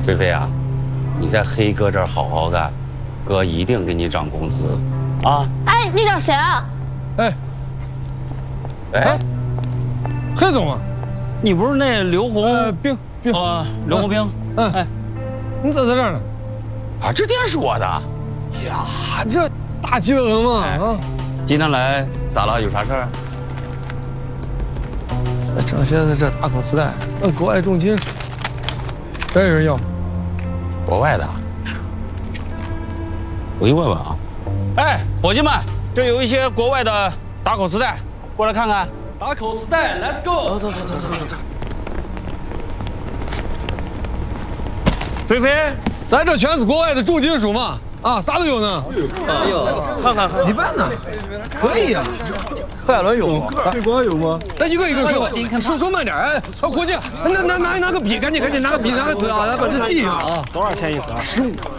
菲菲啊，你在黑哥这儿好好干，哥一定给你涨工资，啊！ 哎，你找谁啊？ 哎， 黑总啊， 你不是那刘红？ 冰刘红兵。 哎，你咋在这儿呢？ 啊，这店是我的。 呀，这大气得很嘛啊！ 今天来咋了？有啥事儿？ 正现在这大口磁带，国外重金属，真有人要？ 国外的。我去问问啊。哎，伙计们，这有一些国外的打口磁带，过来看看。 打口磁带 ，Let's go！ 走。 菲菲， 咱这全是国外的重金属嘛，啊，啥都有呢。 哎呦，看， 你办呢？可以呀。 贺亚伦有吗？ 对光有吗？咱一个一个说慢点。哎，伙计，拿个笔，赶紧拿个笔，拿个纸啊，把这记一下啊。 多少钱一盒？ 15。